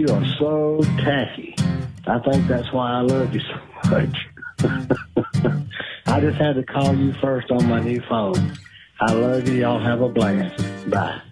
are so tacky. I think that's why I love you so much. I just had to call you first on my new phone. I love you. Y'all have a blast. Bye.